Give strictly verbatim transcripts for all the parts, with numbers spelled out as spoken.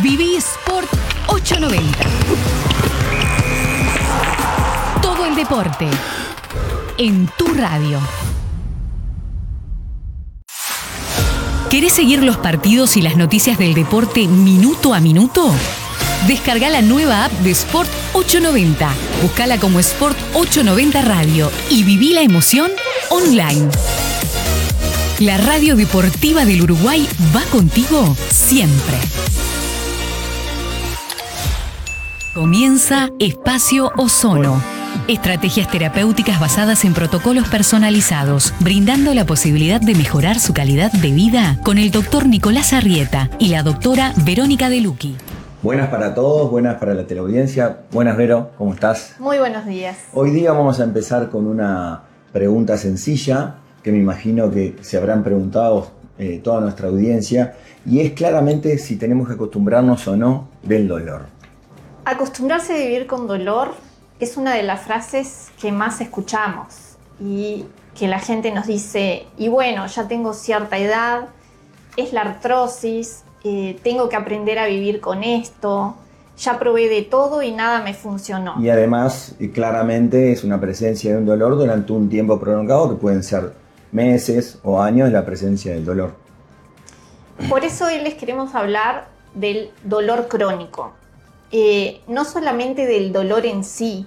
Viví Sport ochocientos noventa. Todo el deporte en tu radio. ¿Querés seguir los partidos y las noticias del deporte minuto a minuto? Descarga la nueva app de Sport ochocientos noventa. Búscala como Sport ochocientos noventa Radio y viví la emoción online. La radio deportiva del Uruguay va contigo siempre. Comienza Espacio Ozono. Estrategias terapéuticas basadas en protocolos personalizados, brindando la posibilidad de mejorar su calidad de vida con el doctor Nicolás Arrieta y la doctora Verónica De Lucchi. Buenas para todos, buenas para la teleaudiencia. Buenas, Vero, ¿cómo estás? Muy buenos días. Hoy día vamos a empezar con una pregunta sencilla que me imagino que se habrán preguntado eh, toda nuestra audiencia, y es claramente si tenemos que acostumbrarnos o no del dolor. Acostumbrarse a vivir con dolor es una de las frases que más escuchamos y que la gente nos dice, y bueno, ya tengo cierta edad, es la artrosis, eh, tengo que aprender a vivir con esto, ya probé de todo y nada me funcionó. Y además, claramente es una presencia de un dolor durante un tiempo prolongado, que pueden ser meses o años, la presencia del dolor. Por eso hoy les queremos hablar del dolor crónico. Eh, no solamente del dolor en sí,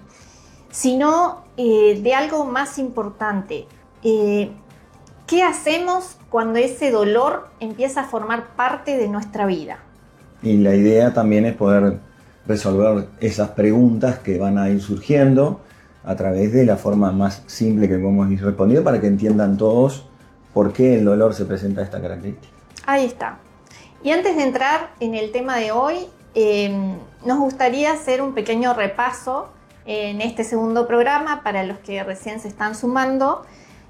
sino eh, de algo más importante. Eh, ¿Qué hacemos cuando ese dolor empieza a formar parte de nuestra vida? Y la idea también es poder resolver esas preguntas que van a ir surgiendo a través de la forma más simple que podemos ir respondiendo, para que entiendan todos por qué el dolor se presenta esta característica. Ahí está. Y antes de entrar en el tema de hoy, Eh, nos gustaría hacer un pequeño repaso en este segundo programa para los que recién se están sumando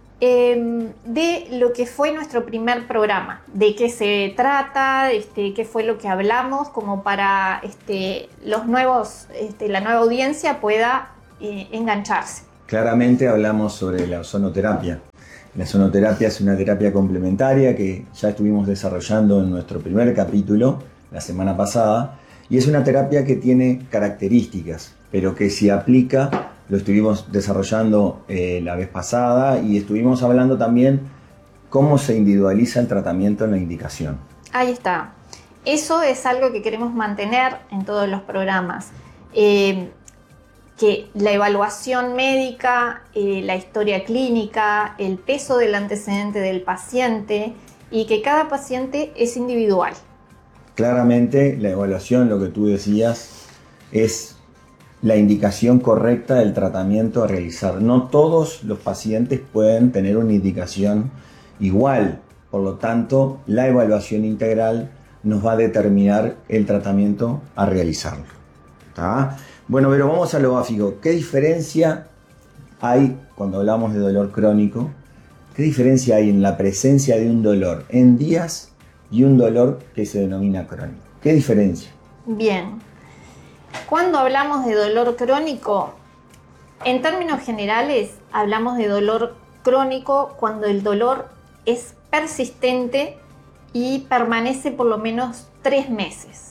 eh, de lo que fue nuestro primer programa, de qué se trata, este, qué fue lo que hablamos, como para este, los nuevos, este, la nueva audiencia pueda eh, engancharse. Claramente hablamos sobre la ozonoterapia. La ozonoterapia es una terapia complementaria que ya estuvimos desarrollando en nuestro primer capítulo la semana pasada. Y es una terapia que tiene características, pero que si aplica, lo estuvimos desarrollando eh, la vez pasada, y estuvimos hablando también cómo se individualiza el tratamiento en la indicación. Ahí está. Eso es algo que queremos mantener en todos los programas. Eh, que la evaluación médica, eh, la historia clínica, el peso del antecedente del paciente, y que cada paciente es individual. Claramente, la evaluación, lo que tú decías, es la indicación correcta del tratamiento a realizar. No todos los pacientes pueden tener una indicación igual, por lo tanto, la evaluación integral nos va a determinar el tratamiento a realizar. ¿Tá? Bueno, pero vamos a lo básico. ¿Qué diferencia hay cuando hablamos de dolor crónico? ¿Qué diferencia hay en la presencia de un dolor en días y un dolor que se denomina crónico? ¿Qué diferencia? Bien, cuando hablamos de dolor crónico, en términos generales hablamos de dolor crónico cuando el dolor es persistente y permanece por lo menos tres meses.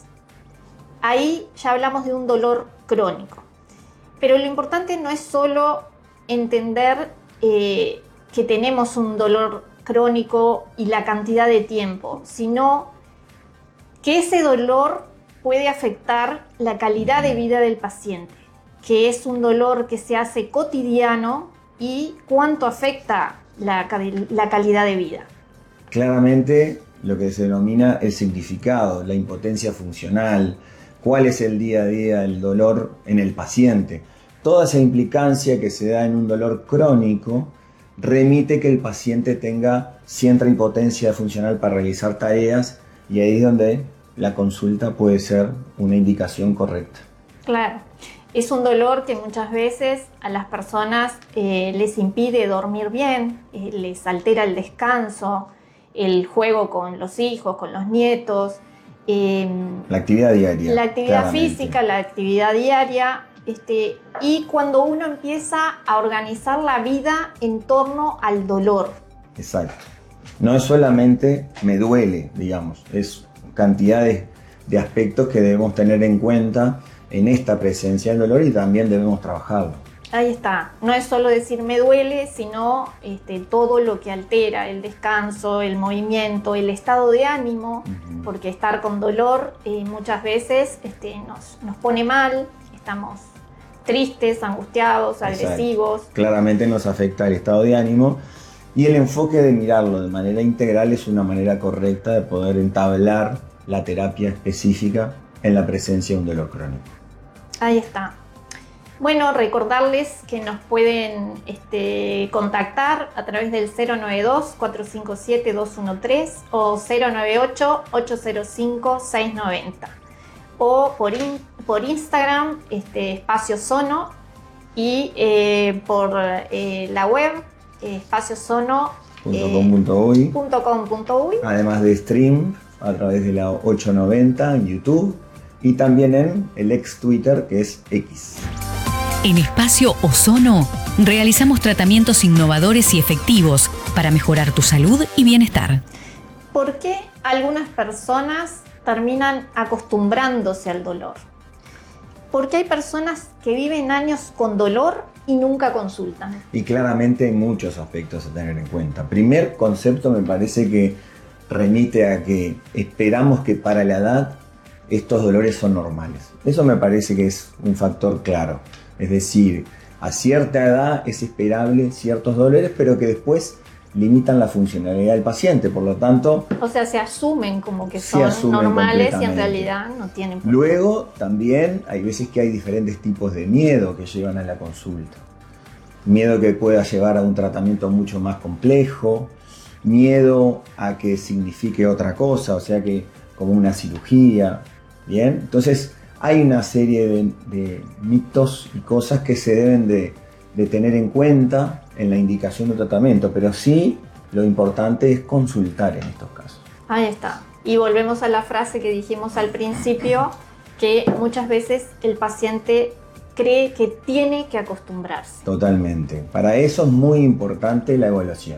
Ahí ya hablamos de un dolor crónico. Pero lo importante no es solo entender eh, que tenemos un dolor crónico y la cantidad de tiempo, sino que ese dolor puede afectar la calidad de vida del paciente, que es un dolor que se hace cotidiano, y cuánto afecta la, la calidad de vida. Claramente lo que se denomina el significado, la impotencia funcional, cuál es el día a día del dolor en el paciente. Toda esa implicancia que se da en un dolor crónico remite que el paciente tenga cierta impotencia funcional para realizar tareas, y ahí es donde la consulta puede ser una indicación correcta. Claro, es un dolor que muchas veces a las personas eh, les impide dormir bien, eh, les altera el descanso, el juego con los hijos, con los nietos. Eh, la actividad diaria. La actividad claramente. física, la actividad diaria. Este, y cuando uno empieza a organizar la vida en torno al dolor. Exacto. No es solamente me duele, digamos, es cantidades de aspectos que debemos tener en cuenta en esta presencia del dolor y también debemos trabajarlo. Ahí está, no es solo decir me duele, sino este, todo lo que altera, el descanso, el movimiento, el estado de ánimo, uh-huh. porque estar con dolor eh, muchas veces este, nos, nos pone mal, estamos tristes, angustiados, agresivos. Exacto. Claramente nos afecta el estado de ánimo y el enfoque de mirarlo de manera integral es una manera correcta de poder entablar la terapia específica en la presencia de un dolor crónico. Ahí está. Bueno, recordarles que nos pueden este, contactar a través del cero nueve dos, cuatro cinco siete, dos uno tres o cero nueve ocho, ocho cero cinco, seis nueve cero o por, in, por Instagram, este, Espacio Sono y eh, por eh, la web eh, espaciosono punto com punto uy. Además de stream a través de la ochocientos noventa en YouTube y también en el ex Twitter que es X. En Espacio Ozono realizamos tratamientos innovadores y efectivos para mejorar tu salud y bienestar. ¿Por qué algunas personas terminan acostumbrándose al dolor? Porque hay personas que viven años con dolor y nunca consultan. Y claramente hay muchos aspectos a tener en cuenta. Primer concepto me parece que remite a que esperamos que para la edad estos dolores son normales. Eso me parece que es un factor claro. Es decir, a cierta edad es esperable ciertos dolores, pero que después limitan la funcionalidad del paciente, por lo tanto... O sea, se asumen como que son normales y en realidad no tienen por qué. Luego, también hay veces que hay diferentes tipos de miedo que llevan a la consulta. Miedo que pueda llevar a un tratamiento mucho más complejo, miedo a que signifique otra cosa, o sea que como una cirugía, ¿bien? Entonces... hay una serie de, de mitos y cosas que se deben de, de tener en cuenta en la indicación de tratamiento, pero sí lo importante es consultar en estos casos. Ahí está. Y volvemos a la frase que dijimos al principio, que muchas veces el paciente cree que tiene que acostumbrarse. Totalmente. Para eso es muy importante la evaluación.